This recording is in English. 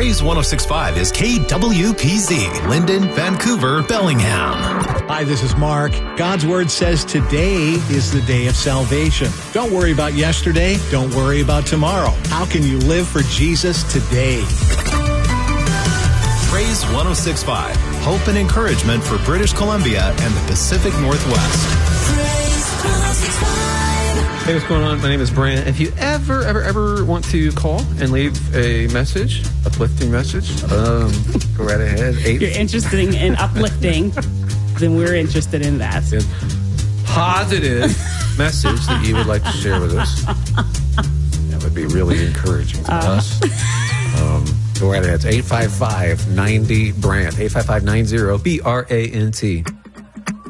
Praise 106.5 is KWPZ, Linden, Vancouver, Bellingham. Hi, this is Mark. God's Word says today is the day of salvation. Don't worry about yesterday. Don't worry about tomorrow. How can you live for Jesus today? Praise 106.5, hope and encouragement for British Columbia and the Pacific Northwest. Praise 106.5. Hey, what's going on? My name is Brant. If you ever want to call and leave a message, uplifting message, go right ahead. You're interested in uplifting, then we're interested in that. Positive message that you would like to share with us. That would be really encouraging to us. Go right ahead. It's 855-90-BRANT. 855-90-BRANT.